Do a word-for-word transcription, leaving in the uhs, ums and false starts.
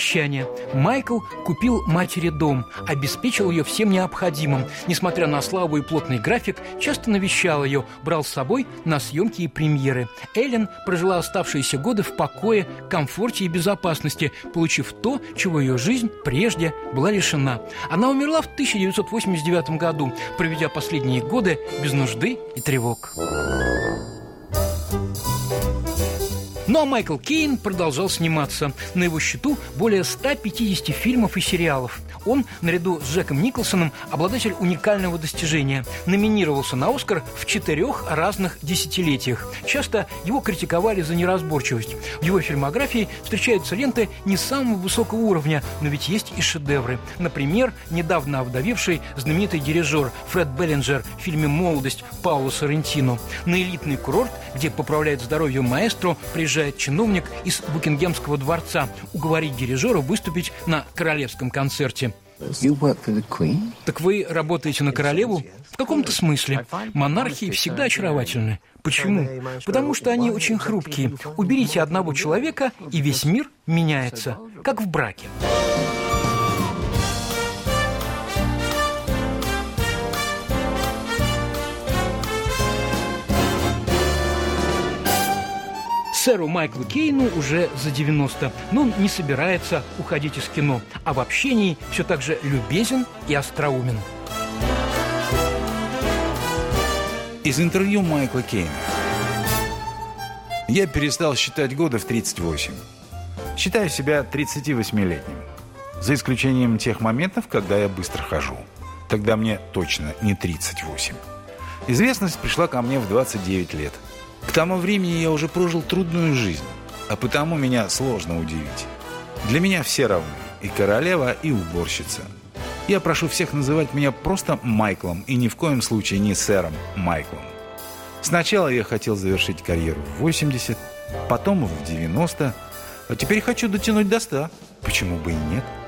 завещание. Майкл купил матери дом, обеспечил ее всем необходимым. Несмотря на слабый и плотный график, часто навещал ее, брал с собой на съемки и премьеры. Эллен прожила оставшиеся годы в покое, комфорте и безопасности, получив то, чего ее жизнь прежде была лишена. Она умерла в тысяча девятьсот восемьдесят девятом году, проведя последние годы без нужды и тревог. Ну а Майкл Кейн продолжал сниматься. На его счету более ста пятидесяти фильмов и сериалов. Он, наряду с Джеком Николсоном, обладатель уникального достижения. Номинировался на «Оскар» в четырех разных десятилетиях. Часто его критиковали за неразборчивость. В его фильмографии встречаются ленты не самого высокого уровня, но ведь есть и шедевры. Например, недавно овдовевший знаменитый дирижер Фред Беллинджер в фильме «Молодость» Паоло Соррентино. На элитный курорт, где поправляет здоровье маэстро, приезжает чиновник из Букингемского дворца уговорить дирижера выступить на королевском концерте. Так вы работаете на королеву? В каком-то смысле. Монархии всегда очаровательны. Почему? Потому что они очень хрупкие. Уберите одного человека, и весь мир меняется, как в браке. Сэру Майклу Кейну уже за девяносто, но он не собирается уходить из кино, а в общении все так же любезен и остроумен. Из интервью Майкла Кейна. Я перестал считать годы в тридцать восемь. Считаю себя тридцативосьмилетним. За исключением тех моментов, когда я быстро хожу. Тогда мне точно не тридцать восемь. Известность пришла ко мне в двадцать девять лет. К тому времени я уже прожил трудную жизнь, а потому меня сложно удивить. Для меня все равны, и королева, и уборщица. Я прошу всех называть меня просто Майклом и ни в коем случае не сэром Майклом. Сначала я хотел завершить карьеру в восемьдесят, потом в девяносто, а теперь хочу дотянуть до ста. Почему бы и нет?